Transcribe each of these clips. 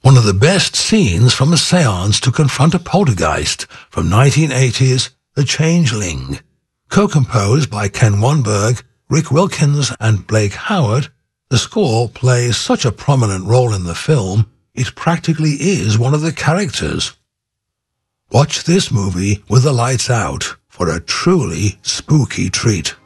One of the best scenes from a seance to confront a poltergeist from 1980's The Changeling. Co-composed by Ken Wannberg, Rick Wilkins and Blake Howard, the score plays such a prominent role in the film, it practically is one of the characters. Watch this movie with the lights out for a truly spooky treat.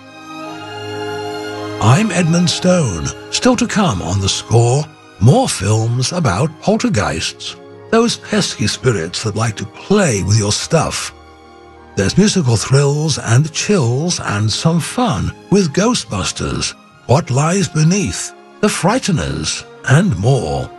I'm Edmund Stone. Still to come on The Score, more films about poltergeists, those pesky spirits that like to play with your stuff. There's musical thrills and chills and some fun with Ghostbusters, What Lies Beneath, The Frighteners, and more.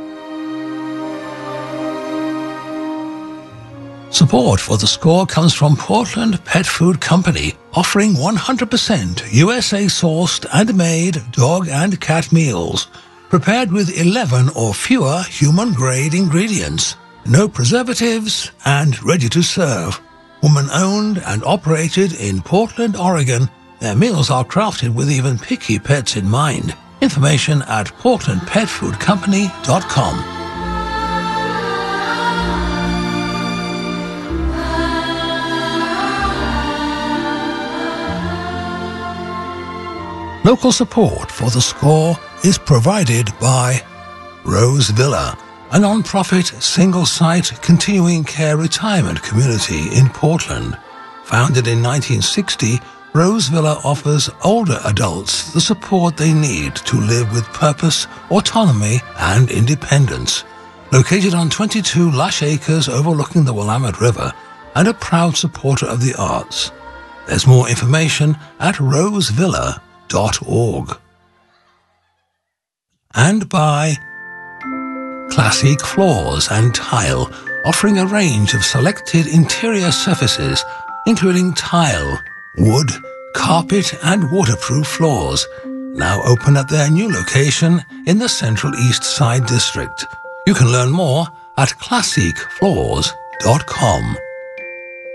Support for The Score comes from Portland Pet Food Company, offering 100% USA-sourced and made dog and cat meals, prepared with 11 or fewer human-grade ingredients, no preservatives, and ready to serve. Woman-owned and operated in Portland, Oregon, their meals are crafted with even picky pets in mind. Information at portlandpetfoodcompany.com. Local support for The Score is provided by Rose Villa, a non-profit, single-site, continuing care retirement community in Portland. Founded in 1960, Rose Villa offers older adults the support they need to live with purpose, autonomy, and independence. Located on 22 lush acres overlooking the Willamette River, and a proud supporter of the arts. There's more information at rosevilla.org. And by Classic Floors and Tile, offering a range of selected interior surfaces, including tile, wood, carpet, and waterproof floors, now open at their new location in the Central East Side District. You can learn more at classicfloors.com.